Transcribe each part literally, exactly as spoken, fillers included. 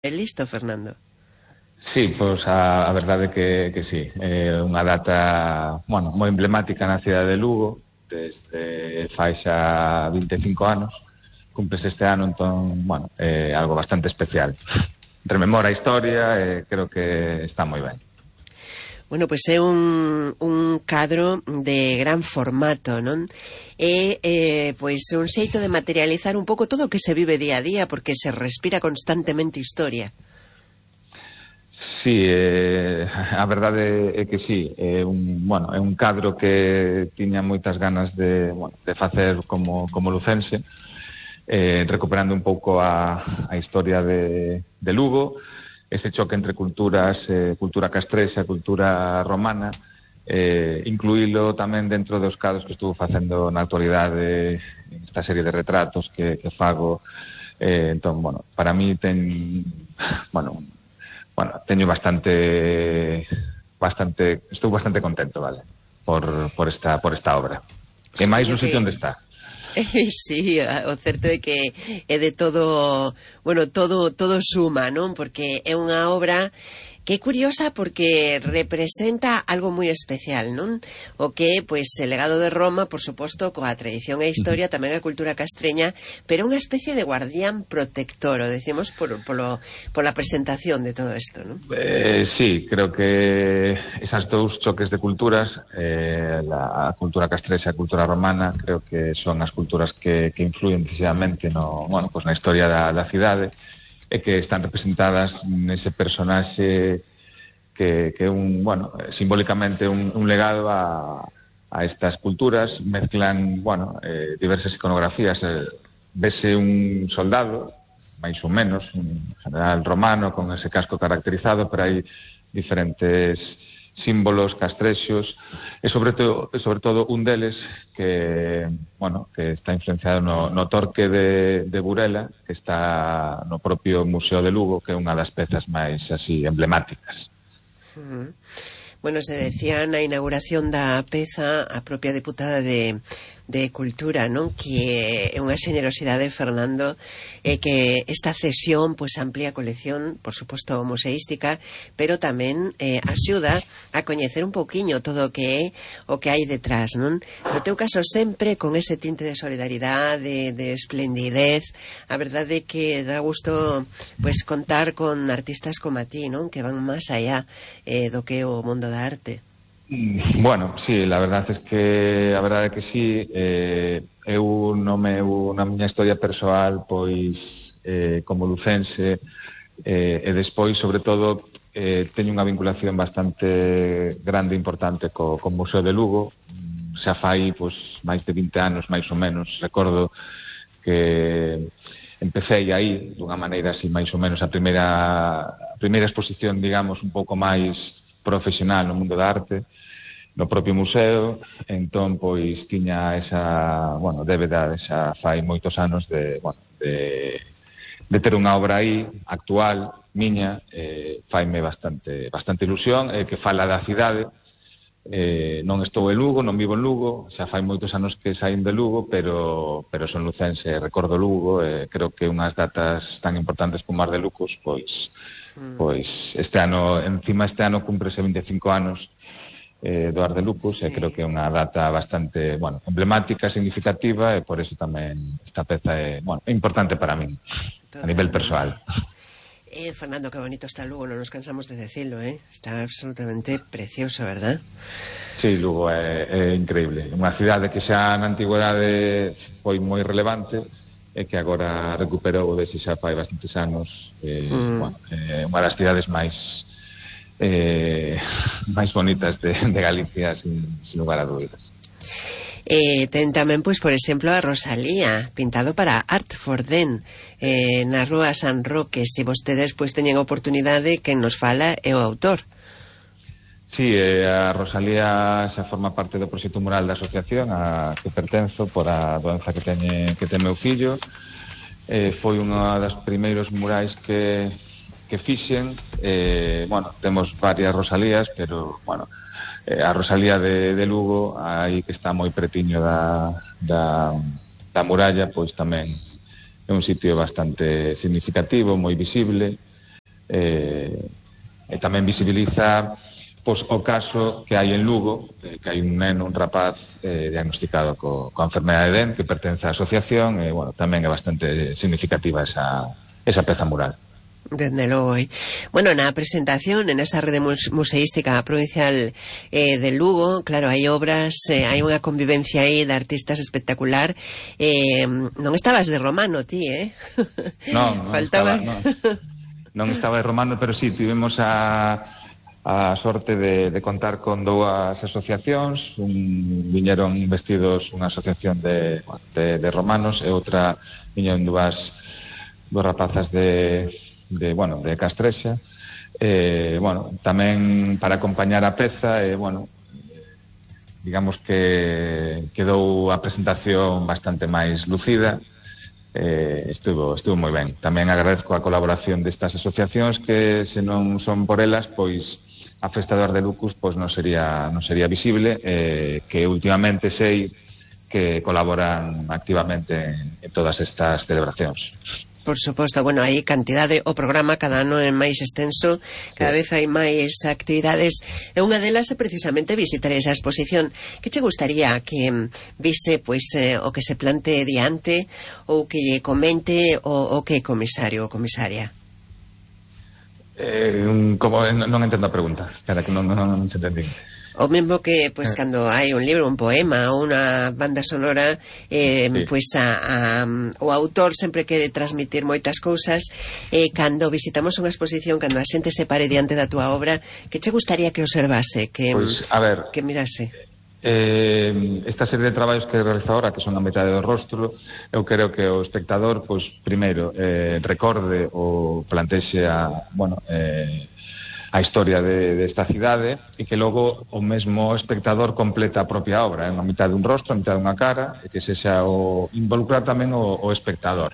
Listo, Fernando? Sí, pois a, a verdade que, que sí, é unha data, bueno, moi emblemática na cidade de Lugo, desde fai xa vinte e cinco anos, cumples este ano, entón, bueno, é algo bastante especial. Rememora a historia e creo que está moi ben. Bueno, pois é un, un cadro de gran formato, non? É, eh, pois, un xeito de materializar un pouco todo o que se vive día a día, porque se respira constantemente historia. Sí, eh, a verdade é que sí, é un, bueno, é un cadro que tiña moitas ganas de, bueno, de facer como, como lucense, eh, recuperando un pouco a, a historia de, de Lugo, ese choque entre culturas, eh, cultura castrexa, cultura romana, eh, incluílo tamén dentro dos cadros que estuvo facendo na actualidade, esta serie de retratos que, que fago. Eh, entón, bueno, para mí ten, bueno, bueno, teño bastante, bastante, estou bastante contento, vale, por, por esta, por esta obra. E máis no sitio onde está. Sí, o certo é que é de todo, bueno, todo todo suma, non? Porque é unha obra que é curiosa porque representa algo moi especial, non? O que, pois, el legado de Roma, por suposto, coa tradición e historia, tamén a cultura castreña, pero unha especie de guardián protector, o decimos por, polo, pola presentación de todo isto, non? Eh, sí, creo que esas dous choques de culturas, eh, la cultura castrexa e a cultura romana, creo que son as culturas que, que influyen decisivamente no, bueno, pues na historia da, da cidade, e que están representadas nese personaxe que, que un, bueno, simbólicamente un, un legado a, a estas culturas. Mezclan, bueno, eh, diversas iconografías. Eh, vese un soldado, máis ou menos, un general romano con ese casco caracterizado, pero hai diferentes símbolos castrexos e sobre todo, sobre todo un deles que, bueno, que está influenciado no, no torque de, de Burela, que está no propio Museo de Lugo, que é unha das pezas máis así emblemáticas. Uh-huh. Bueno, se decía na inauguración da peza a propia deputada de, de Cultura, non? Que é unha xenerosidade, Fernando, é que esta cesión pois amplía a colección, por suposto, museística, pero tamén eh, axuda a coñecer un pouquiño todo o que é o que hai detrás, non? No teu caso sempre con ese tinte de solidaridade, de, de esplendidez. A verdade é que dá gusto pois contar con artistas como a ti, non? Que van máis allá eh, do que o mundo da arte. Bueno, sí, la verdade é que a verdade é que sí, eh, eu no meu, na miña historia persoal, pois eh, como lucense, eh, e despois, sobre todo, eh, teño unha vinculación bastante grande e importante co, co Museo de Lugo. Xa fai pois máis de vinte anos, máis ou menos. Recordo que empecé aí dunha maneira así máis ou menos a primeira a primeira exposición, digamos, un pouco máis profesional no mundo da arte no propio museo. Entón, pois, tiña esa, bueno, débeda xa fai moitos anos de, bueno, de, de ter unha obra aí, actual, miña, eh, faime bastante bastante ilusión, eh, que fala da cidade. Eh, non estou en Lugo, non vivo en Lugo, xa fai moitos anos que saín de Lugo, pero pero son lucense, recordo Lugo, e eh, creo que unhas datas tan importantes como as de Lucos, pois pois este ano, encima este ano cúmprese vinte e cinco anos eh, do Ar de Lucos, sí. E creo que é unha data bastante, bueno, emblemática, significativa, e por eso tamén esta peza é, bueno, importante para min, a nivel persoal. Eh, Fernando, que bonito está Lugo, non nos cansamos de decirlo, eh? Está absolutamente precioso, verdad? Sí, Lugo é, é increíble. Unha cidade que xa na antigüedade foi moi relevante e que agora recuperou desde xa fai bastantes anos. Eh, mm. Bueno, é unha das cidades máis eh, máis bonitas de, de Galicia, sin, sin lugar a dúbidas. Eh, ten tamén, pois, por exemplo, a Rosalía, pintado para Art for Den, eh, na rúa San Roque. Se vostedes, pois, teñen oportunidade, quen nos fala é o autor. Sí, eh, a Rosalía xa forma parte do proxecto mural da asociación a que pertenzo por a doenza que teñe que ten meu fillo. Eh, foi unha das primeiros murais que, que fixen. Eh, bueno, temos varias Rosalías, pero, bueno, eh, a Rosalía de, de Lugo, aí que está moi pretiño da, da, da muralla, pois tamén é un sitio bastante significativo, moi visible. eh, e tamén visibiliza pois, o caso que hai en Lugo, eh, que hai un neno, un rapaz eh, diagnosticado co, coa enfermedade de D E N, que pertence á asociación, e, bueno, tamén é bastante significativa esa, esa peza mural. Desde logo, eh. Bueno, na presentación en esa rede museística provincial eh, de Lugo, claro, hai obras, eh, hai unha convivencia aí de artistas espectacular. Eh, non estabas de romano ti, eh? Non, non Faltaba... estaba, non, non estaba de romano, pero sí, tivemos a a sorte de, de contar con dúas asociacións. Un viñeron vestidos unha asociación de, de, de romanos e outra viñeron dúas dúas rapazas de de, bueno, de Castrexa, eh, bueno, tamén para acompañar a peza, e, eh, bueno, digamos que quedou a presentación bastante máis lucida, eh, estuvo, estuvo moi ben. Tamén agradezco a colaboración destas asociacións que, se non son por elas, pois a Festa do Arte de Lucus pois non sería, non sería visible, eh, que últimamente sei que colaboran activamente en, en todas estas celebracións. Por suposto, bueno, hai cantidade, o programa cada ano é máis extenso, cada sí. vez hai máis actividades, e unha delas é precisamente visitar esa exposición. Que che gustaría que vise, pois, eh, o que se plante diante, ou que comente o, o que comisario ou comisaria? Eh, como, non entendo a pregunta, espera, que non, non, non se entendí. O mesmo que, pois, cando hai un libro, un poema ou unha banda sonora, eh, sí. pois a, a, o autor sempre quere transmitir moitas cousas, e eh, cando visitamos unha exposición, cando a xente se pare diante da túa obra, que che gustaría que observase, que, pois, a ver, que mirase? Eh, esta serie de traballos que realiza ahora, que son a metade do rostro, eu creo que o espectador, pois, primeiro, eh, recorde ou plantexe a, bueno, eh, a historia de, de esta cidade, e que logo o mesmo espectador completa a propia obra, é unha mitad dun rostro, a mitad dunha cara, e que se xa o involucrar tamén o, o espectador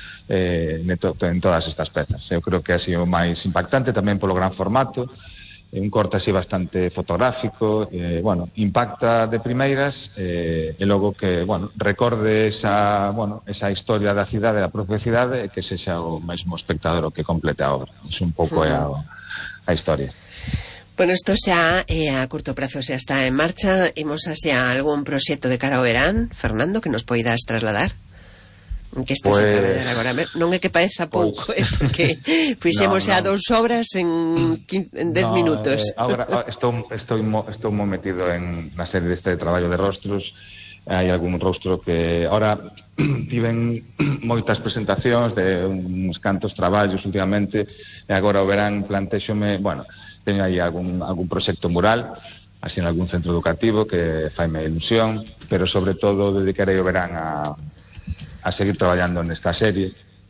eh, en todas estas pezas. Eu creo que ha sido o máis impactante, tamén polo gran formato, un corte así bastante fotográfico, eh, bueno, impacta de primeiras, eh, e logo que, bueno, recorde esa, bueno, esa historia da cidade, da propia cidade, e que se xa o mesmo espectador o que complete a obra. É un pouco uh-huh. a a historia. Bueno, isto xa eh, a curto prazo xa está en marcha. Imos a xa algún proxecto de cara ao verán, Fernando, que nos poidas trasladar? Que estes pues, a traballar agora? Non é que pareza pouco, pues, eh, porque fixemos no, xa no. dous obras en, en dez no, minutos. Eh, agora estou, estou, estou mo metido en na serie deste traballo de rostros. Hai algún rostro que ahora tiven moitas presentacións de uns cantos traballos últimamente, e agora o verán plantexome, bueno, teño aí algún, algún proxecto mural, así en algún centro educativo que faime ilusión, pero sobre todo dedicarei o verán a, a seguir traballando nesta serie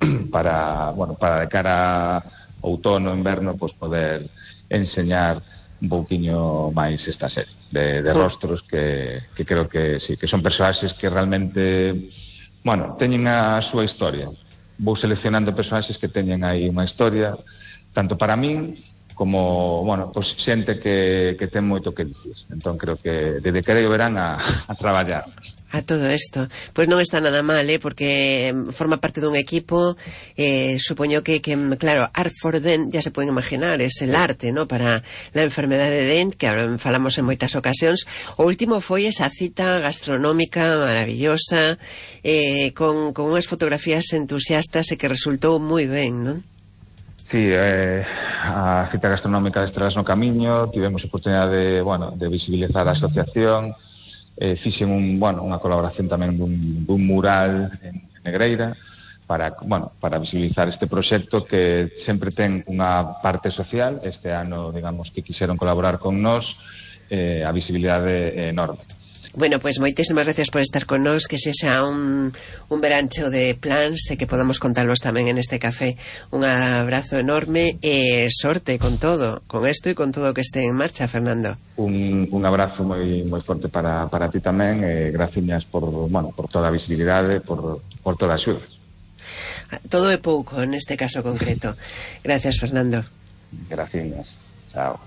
para, bueno, para de cara a outono, inverno, pues poder enseñar un pouquiño máis esta serie de, de rostros que, que creo que sí, que son personaxes que realmente, bueno, teñen a súa historia. Vou seleccionando personaxes que teñen aí unha historia, tanto para min como, bueno, pues xente que, que ten moito que dicir. Entón creo que dedicarei o verán a, a traballar a todo isto. Pois non está nada mal, eh, porque forma parte dun equipo, eh, supoño que, que, claro, Art for D E N, ya se poden imaginar, es el arte, ¿no?, para la enfermedade de D E N, que ahora falamos en moitas ocasións. O último foi esa cita gastronómica maravillosa, eh, con, con unhas fotografías entusiastas, e que resultou moi ben, non? Sí, eh, a cita gastronómica de Estrelas no Camiño, tivemos a oportunidade de, bueno, de visibilizar a asociación. Eh, fixen un, bueno, unha colaboración tamén dun, dun mural en Negreira para, bueno, para visibilizar este proxecto que sempre ten unha parte social. Este ano, digamos, que quixeron colaborar con nós, eh, a visibilidade é enorme. Bueno, pois pues, moitísimas gracias por estar con nós, que sexa un, un verancho de plans, e que podamos contarlos tamén en este café. Un abrazo enorme e sorte con todo, con isto e con todo o que este en marcha, Fernando. Un, un abrazo moi moi forte para, para ti tamén, e graciñas por, bueno, por toda a visibilidade, por, por toda a axuda. Todo é pouco neste caso concreto. Gracias, Fernando. Graciñas. Chao.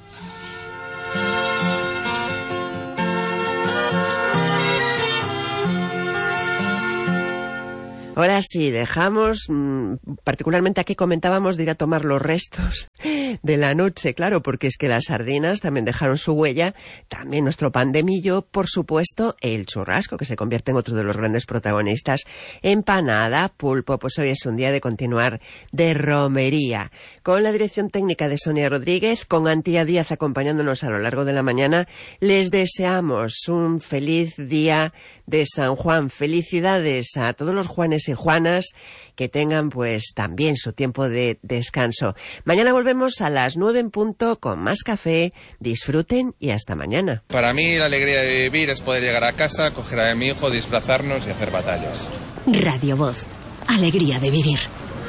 Ahora sí, dejamos, particularmente aquí comentábamos de ir a tomar los restos de la noche, claro, porque es que las sardinas también dejaron su huella, también nuestro pan de millo, por supuesto, el churrasco, que se convierte en otro de los grandes protagonistas, empanada, pulpo. Pues hoy es un día de continuar de romería. Con la dirección técnica de Sonia Rodríguez, con Antía Díaz acompañándonos a lo largo de la mañana, les deseamos un feliz día de San Juan. Felicidades a todos los Juanes y Juanas, que tengan pues también su tiempo de descanso. Mañana volvemos a las nueve en punto con más café. Disfruten y hasta mañana. Para mí la alegría de vivir es poder llegar a casa, coger a mi hijo, disfrazarnos y hacer batallas. Radio Voz. Alegría de vivir.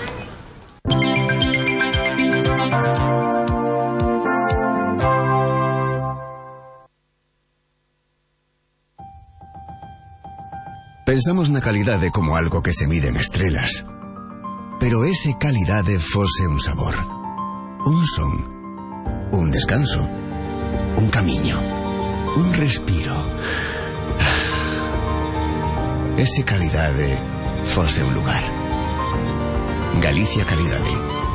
Pensamos na calidade como algo que se mide en estrelas. Pero ese calidade fose un sabor, un son, un descanso, un camiño, un respiro. Ese calidade fose un lugar. Galicia Calidade.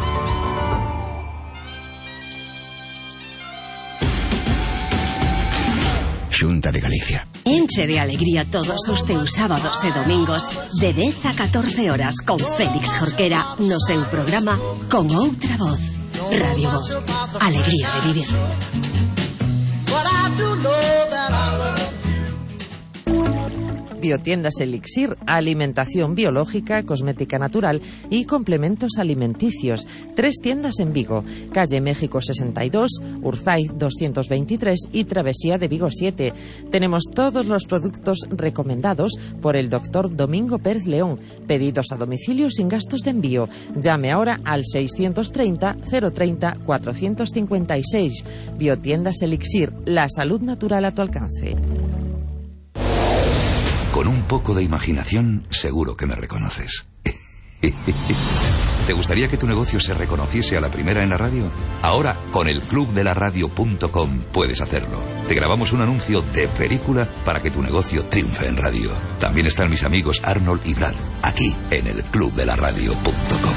Xunta de Galicia. Enche de alegría todos os teus sábados e domingos de dez a catorce horas con Félix Jorquera no seu programa Con Outra Voz. Radio Voz. Alegría de vivir. Biotiendas Elixir, alimentación biológica, cosmética natural y complementos alimenticios. Tres tiendas en Vigo, calle México sesenta y dos, Urzay doscientos veintitrés y Travesía de Vigo siete. Tenemos todos los productos recomendados por el doctor Domingo Pérez León. Pedidos a domicilio sin gastos de envío. Llame ahora al seiscientos treinta, cero treinta, cuatrocientos cincuenta y seis. Biotiendas Elixir, la salud natural a tu alcance. Con un poco de imaginación, seguro que me reconoces. ¿Te gustaría que tu negocio se reconociese a la primera en la radio? Ahora, con el club de la radio punto com puedes hacerlo. Te grabamos un anuncio de película para que tu negocio triunfe en radio. También están mis amigos Arnold y Brad, aquí en el club de la radio punto com.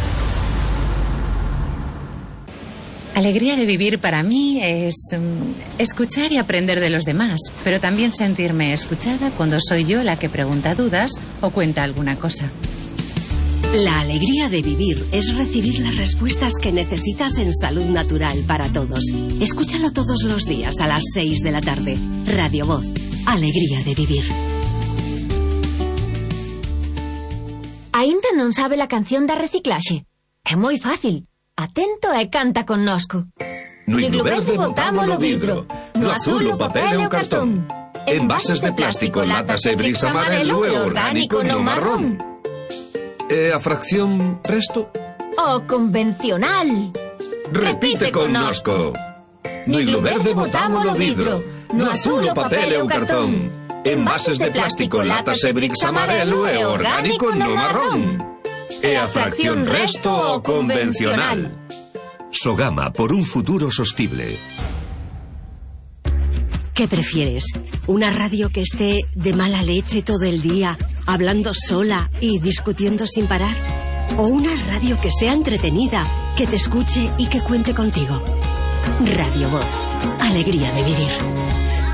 Alegría de vivir para mí es um, escuchar y aprender de los demás, pero también sentirme escuchada cuando soy yo la que pregunta dudas o cuenta alguna cosa. La alegría de vivir es recibir las respuestas que necesitas en salud natural para todos. Escúchalo todos los días a las seis de la tarde. Radio Voz. Alegría de vivir. Ainda non sabe la canción da reciclaxe? É moi fácil. Atento e canta connosco. No iglo verde botámolo vidro, no azul o papel e o cartón. Envases de plástico, latas e bricks amarelo e orgánico no marrón. E a fracción resto? O convencional. Repite connosco. No iglo verde botámolo vidro, no azul o papel e o cartón. Envases de plástico, latas e bricks amarelo e orgánico no marrón. E a fracción resto o convencional. Sogama, por un futuro sostible. ¿Qué prefieres? ¿Una radio que esté de mala leche todo el día, hablando sola y discutiendo sin parar? ¿O una radio que sea entretenida, que te escuche y que cuente contigo? Radio Voz. Alegría de vivir.